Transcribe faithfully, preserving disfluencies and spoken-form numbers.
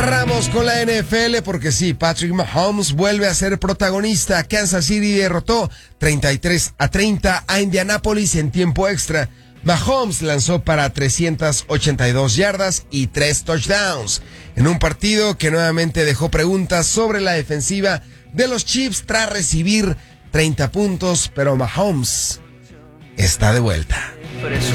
Cerramos con la N F L porque sí, Patrick Mahomes vuelve a ser protagonista. Kansas City derrotó treinta y tres a treinta a Indianápolis en tiempo extra. Mahomes lanzó para trescientas ochenta y dos yardas y tres touchdowns en un partido que nuevamente dejó preguntas sobre la defensiva de los Chiefs tras recibir treinta puntos, pero Mahomes está de vuelta.